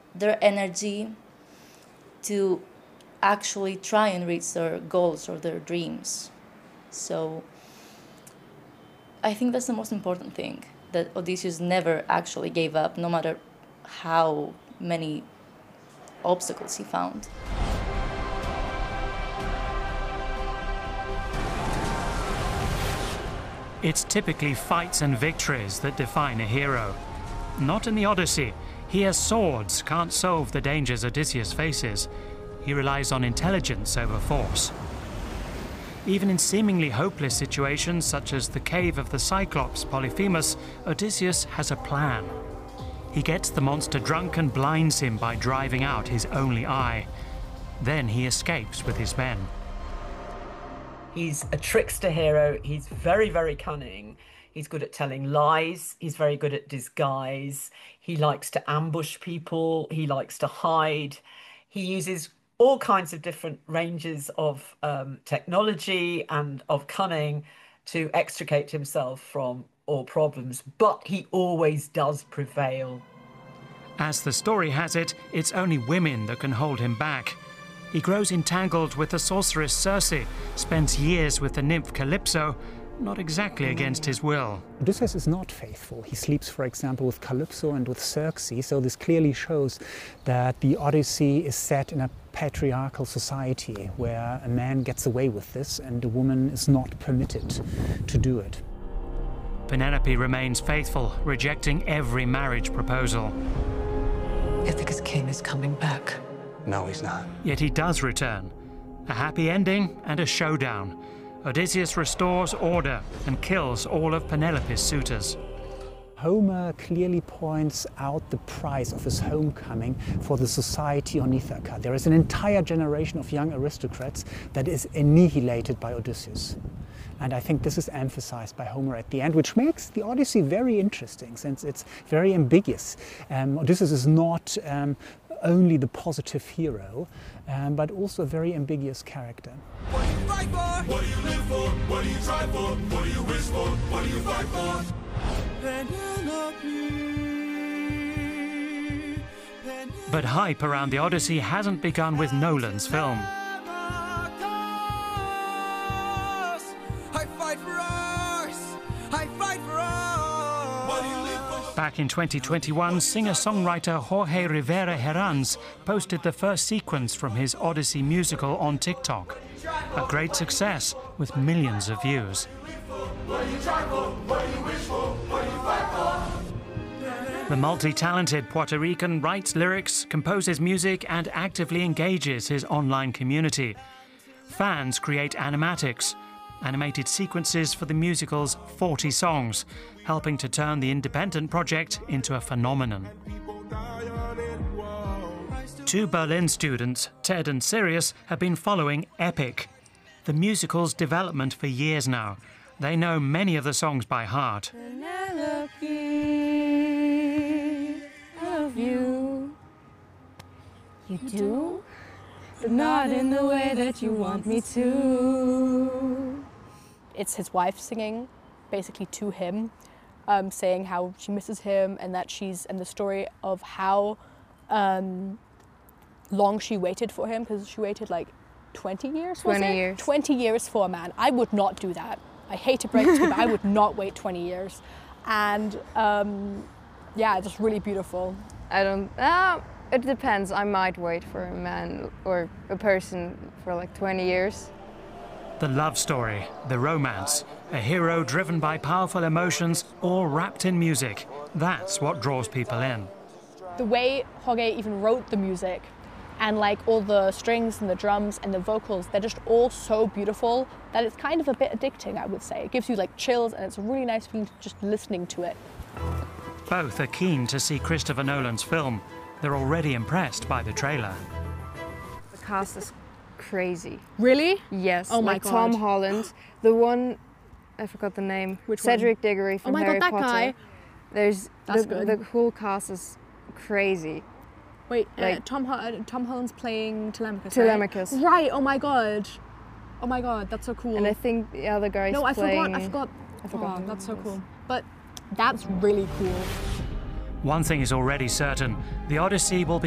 their energy to actually try and reach their goals or their dreams. So I think that's the most important thing, that Odysseus never actually gave up, no matter how many obstacles he found. It's typically fights and victories that define a hero. Not in the Odyssey. Here, swords can't solve the dangers Odysseus faces. He relies on intelligence over force. Even in seemingly hopeless situations, such as the cave of the Cyclops Polyphemus, Odysseus has a plan. He gets the monster drunk and blinds him by driving out his only eye. Then he escapes with his men. He's a trickster hero. He's very, very cunning. He's good at telling lies. He's very good at disguise. He likes to ambush people. He likes to hide. He uses all kinds of different ranges of technology and of cunning to extricate himself from all problems, but he always does prevail. As the story has it, it's only women that can hold him back. He grows entangled with the sorceress Circe, spends years with the nymph Calypso, not exactly against his will. Odysseus is not faithful. He sleeps, for example, with Calypso and with Circe, so this clearly shows that the Odyssey is set in a patriarchal society where a man gets away with this and a woman is not permitted to do it. Penelope remains faithful, rejecting every marriage proposal. Ithaca's king is coming back. No, he's not. Yet he does return. A happy ending and a showdown. Odysseus restores order and kills all of Penelope's suitors. Homer clearly points out the price of his homecoming for the society on Ithaca. There is an entire generation of young aristocrats that is annihilated by Odysseus. And I think this is emphasized by Homer at the end, which makes the Odyssey very interesting, since it's very ambiguous. Odysseus is not only the positive hero, but also a very ambiguous character. What do you fight for? What do you live for? What do you try for? What do you wish for? What do you fight for? But hype around the Odyssey hasn't begun with Nolan's film. Back in 2021, singer-songwriter Jorge Rivera Herranz posted the first sequence from his Odyssey musical on TikTok. A great success with millions of views. The multi-talented Puerto Rican writes lyrics, composes music, and actively engages his online community. Fans create animatics, animated sequences for the musical's 40 songs, helping to turn the independent project into a phenomenon. Two Berlin students, Ted and Sirius, have been following Epic, the musical's development for years now. They know many of the songs by heart. You do, but not in the way that you want me to. It's his wife singing basically to him, saying how she misses him and that and the story of how long she waited for him, because she waited like 20 years, 20 years. 20 years for a man. I would not do that. I hate to break it to you, but I would not wait 20 years. And yeah, just really beautiful. It depends. I might wait for a man or a person for like 20 years. The love story, the romance, a hero driven by powerful emotions, all wrapped in music. That's what draws people in. The way Jorge even wrote the music, and like all the strings and the drums and the vocals, they're just all so beautiful that it's kind of a bit addicting, I would say. It gives you like chills, and it's a really nice feeling just listening to it. Both are keen to see Christopher Nolan's film. They're already impressed by the trailer. The cast is crazy. Really? Yes. Oh my like God. Tom Holland, the one, I forgot the name. Which Cedric one? Diggory from Harry that Potter. guy. That's good. The whole cast is crazy. Wait, like, Tom Holland's playing Telemachus. Telemachus. Right. Oh my God. Oh my God, that's so cool. And I think the other guy's playing... I forgot. Oh, that's so cool. But that's really cool. One thing is already certain, the Odyssey will be